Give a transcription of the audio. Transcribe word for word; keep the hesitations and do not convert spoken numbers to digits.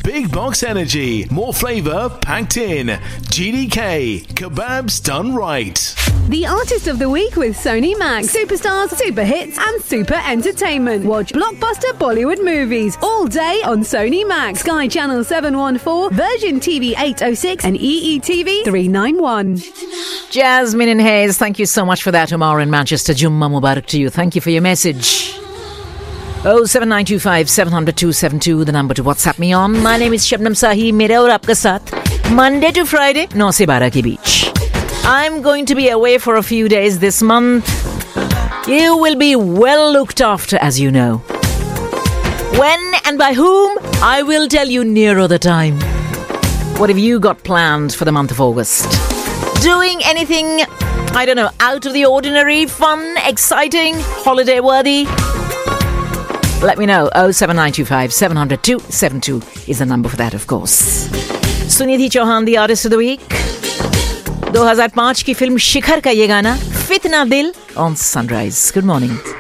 Big Box Energy. More flavour packed in. G D K. Kebabs done right. The Artist of the Week with Sony Max. Superstars, super hits and super entertainment. Watch blockbuster Bollywood movies all day on Sony Max. Sky Channel seven one four, Virgin T V eight oh six and E E T V three ninety-one. Jasmine and Hayes, thank you so much for that. Umar in Manchester, Jumma Mubarak to you. Thank you for your message. oh seven nine two five seven zero zero two seven two, the number to WhatsApp me on. My name is Shabnam Sahi, मेरा और आपका साथ Monday to Friday नौ से बारह के बीच. I'm going to be away for a few days this month. You will be well looked after, as you know. When and by whom, I will tell you nearer the time. What have you got planned for the month of August? Doing anything, I don't know, out of the ordinary, fun, exciting, holiday worthy? Let me know. oh seven nine two five seven zero zero two seven two is the number for that, of course. Sunidhi Chauhan, the Artist of the Week. दो हज़ार पाँच की film शिखर का ये गाना फितना दिल on Sunrise. Good morning.